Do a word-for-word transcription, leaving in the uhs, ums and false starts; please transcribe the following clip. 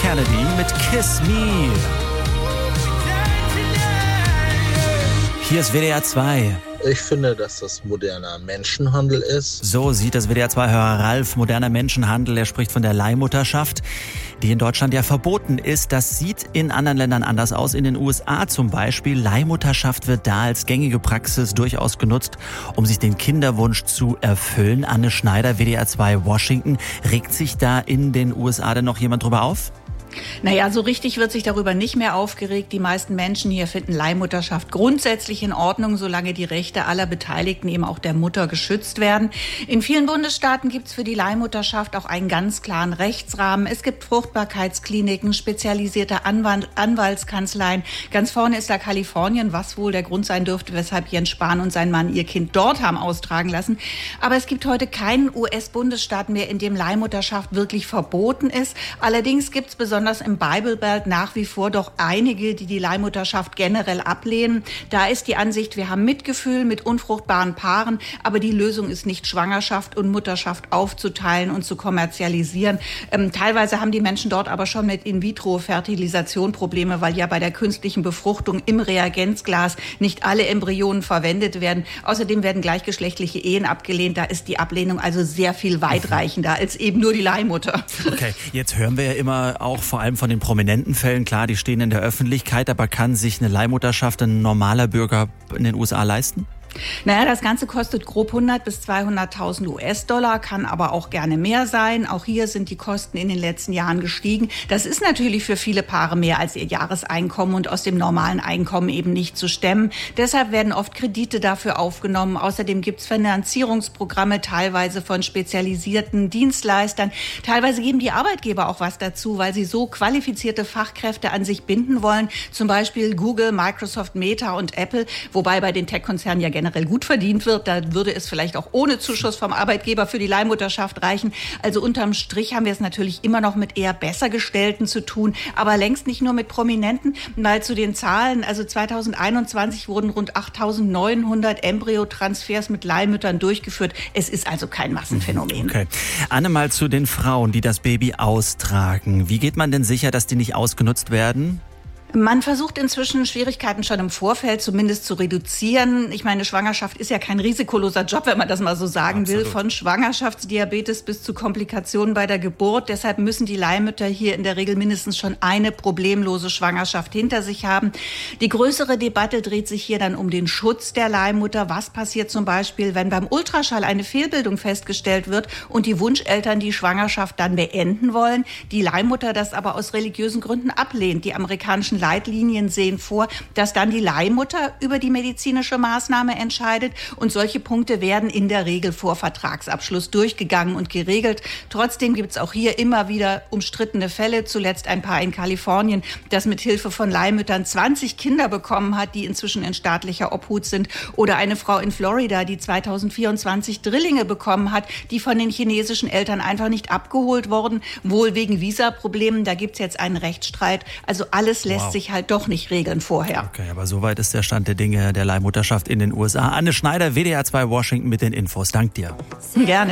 Kennedy mit Kiss Me. Hier ist W D R zwei. Ich finde, dass das moderner Menschenhandel ist. So sieht das W D R zwei-Hörer Ralf moderner Menschenhandel. Er spricht von der Leihmutterschaft, die in Deutschland ja verboten ist. Das sieht in anderen Ländern anders aus. In den U S A zum Beispiel. Leihmutterschaft wird da als gängige Praxis durchaus genutzt, um sich den Kinderwunsch zu erfüllen. Anne Schneider, W D R zwei Washington. Regt sich da in den U S A denn noch jemand drüber auf? Naja, so richtig wird sich darüber nicht mehr aufgeregt. Die meisten Menschen hier finden Leihmutterschaft grundsätzlich in Ordnung, solange die Rechte aller Beteiligten, eben auch der Mutter, geschützt werden. In vielen Bundesstaaten gibt es für die Leihmutterschaft auch einen ganz klaren Rechtsrahmen. Es gibt Fruchtbarkeitskliniken, spezialisierte Anwalt, Anwaltskanzleien. Ganz vorne ist da Kalifornien, was wohl der Grund sein dürfte, weshalb Jens Spahn und sein Mann ihr Kind dort haben austragen lassen. Aber es gibt heute keinen U S-Bundesstaat mehr, in dem Leihmutterschaft wirklich verboten ist. Allerdings gibt es besonders Besonders im Bible Belt nach wie vor doch einige, die die Leihmutterschaft generell ablehnen. Da ist die Ansicht, wir haben Mitgefühl mit unfruchtbaren Paaren, aber die Lösung ist nicht, Schwangerschaft und Mutterschaft aufzuteilen und zu kommerzialisieren. Ähm, teilweise haben die Menschen dort aber schon mit In-vitro-Fertilisation Probleme, weil ja bei der künstlichen Befruchtung im Reagenzglas nicht alle Embryonen verwendet werden. Außerdem werden gleichgeschlechtliche Ehen abgelehnt. Da ist die Ablehnung also sehr viel weitreichender als eben nur die Leihmutter. Okay, jetzt hören wir ja immer auch vor allem von den prominenten Fällen, klar, die stehen in der Öffentlichkeit, aber kann sich eine Leihmutterschaft ein normaler Bürger in den U S A leisten? Naja, das Ganze kostet grob hundert bis zweihunderttausend U S-Dollar, kann aber auch gerne mehr sein. Auch hier sind die Kosten in den letzten Jahren gestiegen. Das ist natürlich für viele Paare mehr als ihr Jahreseinkommen und aus dem normalen Einkommen eben nicht zu stemmen. Deshalb werden oft Kredite dafür aufgenommen. Außerdem gibt es Finanzierungsprogramme, teilweise von spezialisierten Dienstleistern. Teilweise geben die Arbeitgeber auch was dazu, weil sie so qualifizierte Fachkräfte an sich binden wollen. Zum Beispiel Google, Microsoft, Meta und Apple, wobei bei den Tech-Konzernen ja generell gut verdient wird. Da würde es vielleicht auch ohne Zuschuss vom Arbeitgeber für die Leihmutterschaft reichen. Also unterm Strich haben wir es natürlich immer noch mit eher besser Gestellten zu tun, aber längst nicht nur mit Prominenten. Mal zu den Zahlen, also zweitausendeinundzwanzig wurden rund achttausendneunhundert Embryotransfers mit Leihmüttern durchgeführt. Es ist also kein Massenphänomen. Okay. Anne, mal zu den Frauen, die das Baby austragen. Wie geht man denn sicher, dass die nicht ausgenutzt werden? Man versucht inzwischen Schwierigkeiten schon im Vorfeld zumindest zu reduzieren. Ich meine, Schwangerschaft ist ja kein risikoloser Job, wenn man das mal so sagen Absolut. will. Von Schwangerschaftsdiabetes bis zu Komplikationen bei der Geburt. Deshalb müssen die Leihmütter hier in der Regel mindestens schon eine problemlose Schwangerschaft hinter sich haben. Die größere Debatte dreht sich hier dann um den Schutz der Leihmutter. Was passiert zum Beispiel, wenn beim Ultraschall eine Fehlbildung festgestellt wird und die Wunscheltern die Schwangerschaft dann beenden wollen, die Leihmutter das aber aus religiösen Gründen ablehnt. Die amerikanischen Leitlinien sehen vor, dass dann die Leihmutter über die medizinische Maßnahme entscheidet und solche Punkte werden in der Regel vor Vertragsabschluss durchgegangen und geregelt. Trotzdem gibt es auch hier immer wieder umstrittene Fälle, zuletzt ein Paar in Kalifornien, das mit Hilfe von Leihmüttern zwanzig Kinder bekommen hat, die inzwischen in staatlicher Obhut sind, oder eine Frau in Florida, die zweitausendvierundzwanzig Drillinge bekommen hat, die von den chinesischen Eltern einfach nicht abgeholt wurden, wohl wegen Visaproblemen. Da gibt es jetzt einen Rechtsstreit. Also alles lässt wow. sich halt doch nicht regeln vorher. Okay, aber soweit ist der Stand der Dinge der Leihmutterschaft in den U S A. Anne Schneider, W D R zwei Washington mit den Infos. Dank dir. Gerne.